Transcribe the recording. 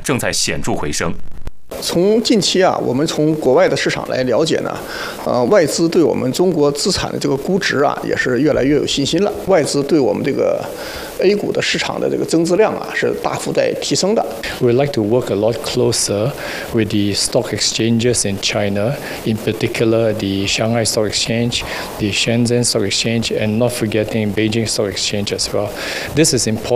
正在显著回升。 从近期我们从国外的市场来了解呢，外资对我们中国资产的这个估值也是越来越有信心了。外资对我们这个 A 股的市场的这个增资量是大幅在提升的。 We like to work a lot closer with the stock exchanges in China, in particular the Shanghai Stock Exchange, the Shenzhen Stock Exchange, and not forgetting Beijing Stock Exchange as well. This is important.